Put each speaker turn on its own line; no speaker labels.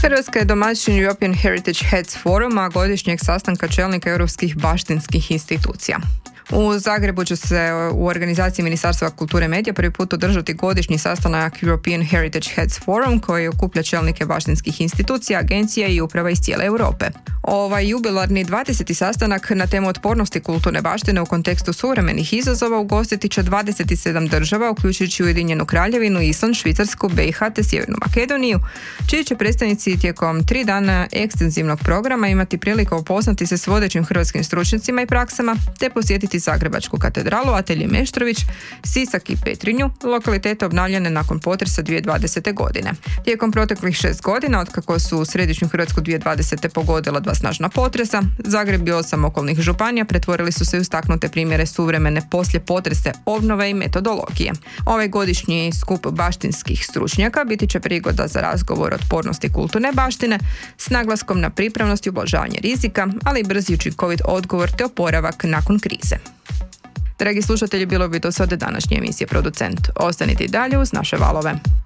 Hrvatska je domaćin European Heritage Heads Foruma, godišnjeg sastanka čelnika europskih baštinskih institucija. U Zagrebu će se u organizaciji Ministarstva kulture i medija prvi put održati godišnji sastanak European Heritage Heads Forum koji okuplja čelnike baštinskih institucija, agencija i uprava iz cijele Europe. Ovaj jubilarni 20. sastanak na temu otpornosti kulturne baštine u kontekstu suvremenih izazova ugostiti će 27 država, uključujući Ujedinjenu Kraljevinu, Island, Švicarsku, BiH te Sjevernu Makedoniju, čiji će predstavnici tijekom 3 dana ekstenzivnog programa imati priliku upoznati se s vodećim hrvatskim stručnjacima i praksama, te posjetiti Zagrebačku katedralu, atelje Meštrović, Sisak i Petrinju, lokalitete obnavljane nakon potresa 2020. godine. Tijekom proteklih 6 godina, otkako su u središnju Hrvatsku 2020. pogodila 2 snažna potresa, Zagreb i 8 okolnih županija pretvorili su se u istaknute primjere suvremene poslijepotresne obnove i metodologije. Ovaj godišnji skup baštinskih stručnjaka biti će prigoda za razgovor o otpornosti kulturne baštine s naglaskom na pripravnost i ublažavanje rizika, ali i brzi i učinkovit odgovor te oporavak nakon krize. Dragi slušatelji, bilo bi to sve od današnje emisije Producent. Ostanite i dalje uz naše valove.